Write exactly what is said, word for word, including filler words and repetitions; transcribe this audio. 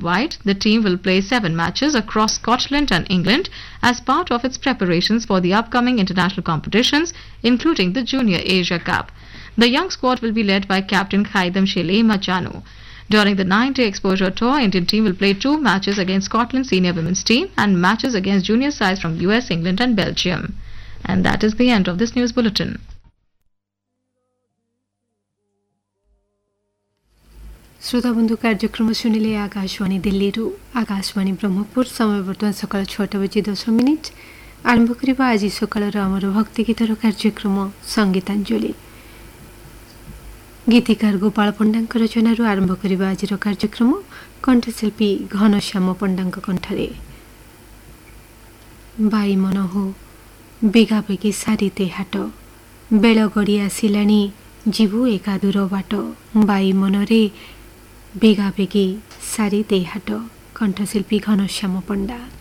worldwide. The team will play seven matches across Scotland and England as part of its preparations for the upcoming international competitions, including the Junior Asia Cup. The young squad will be led by captain Khaidam Shele Machanu. During the nine-day exposure tour, Indian team will play two matches against Scotland's senior women's team and matches against junior sides from U S, England and Belgium. And that is the end of this news bulletin. श्रोता बंधु कार्यक्रम सुनिले आकाशवाणी दिल्ली रु आकाशवाणी ब्रह्मपुर समय बर्तमान सकाल छटा बजी दस मिनिट आरंभ करबा आज सकाळर आमर भक्ति गीतर कार्यक्रम संगीतांजलि गीतिकार गोपाल पंडांक रचनारू आरंभ करबा आज कार्यक्रम कंठशिल्पी घनश्याम पंडांक कंठरे बाई मन हो बेगा बेगी सारिते हाट बेल गड़ी आसिलानी जीवु एका दूर बाट बाई मनरे बेगा बेगी सारिते हाट कंठशिल्पी घनश्याम पंडा।